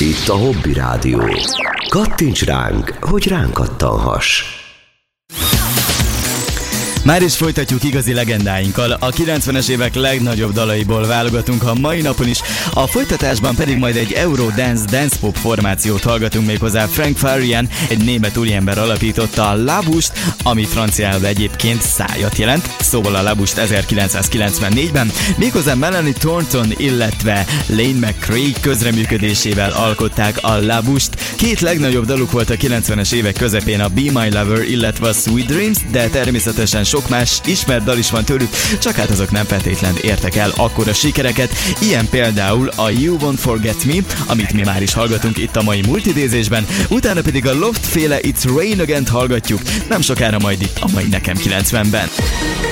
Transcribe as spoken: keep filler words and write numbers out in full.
Itt a Hobby Rádió. Kattints ránk, hogy ránk kattanhass. Már is folytatjuk igazi legendáinkkal. A kilencvenes évek legnagyobb dalaiból válogatunk a mai napon is. A folytatásban pedig majd egy Eurodance dance pop formációt hallgatunk, méghozzá Frank Farian, egy német úriember alapította a La Bouche, ami franciául egyébként szájat jelent, szóval a La Bouche ezerkilencszázkilencvennégyben, méghozzá Melanie Thornton, illetve Lane McRae közreműködésével alkották a La Bouche-t. Két legnagyobb daluk volt a kilencvenes évek közepén, a Be My Lover, illetve a Sweet Dreams, de természetesen sok más ismert dal is van tőlük, csak hát azok nem feltétlen értek el akkora sikereket, ilyen például a You Won't Forget Me, amit mi már is hallgatunk itt a mai multidézésben, utána pedig a Loft féle It's Rain Again-t hallgatjuk, nem sokára majd itt a mai Nekem kilencvenben.